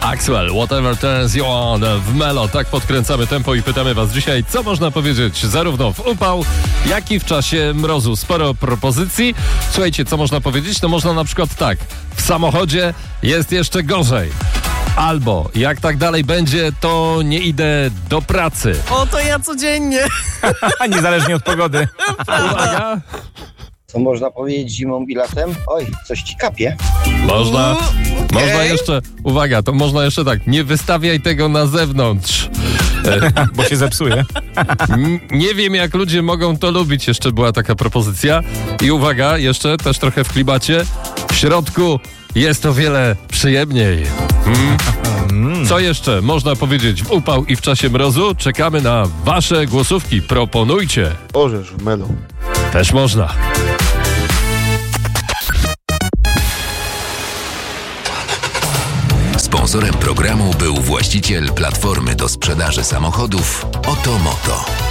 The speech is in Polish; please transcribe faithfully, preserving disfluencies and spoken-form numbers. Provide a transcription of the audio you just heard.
Axwell, Whatever Turns You On w Melo. Tak podkręcamy tempo i pytamy was dzisiaj, co można powiedzieć zarówno w upał, jak i w czasie mrozu. Sporo propozycji. Słuchajcie, co można powiedzieć? No można na przykład tak, w samochodzie jest jeszcze gorzej. Albo, jak tak dalej będzie, to nie idę do pracy. O, to ja codziennie. Niezależnie od pogody. Uwaga. Co można powiedzieć zimą i latem? Oj, coś ci kapie. Można, Okay. można jeszcze, uwaga, to można jeszcze tak, nie wystawiaj tego na zewnątrz. Bo się zepsuje. N- nie wiem, jak ludzie mogą to lubić, jeszcze była taka propozycja. I uwaga, jeszcze też trochę w klimacie. W środku jest o wiele przyjemniej. Hmm? Co jeszcze można powiedzieć w upał i w czasie mrozu? Czekamy na wasze głosówki. Proponujcie. Orzesz w Melo. Też można. Sponsorem programu był właściciel platformy do sprzedaży samochodów Oto Moto.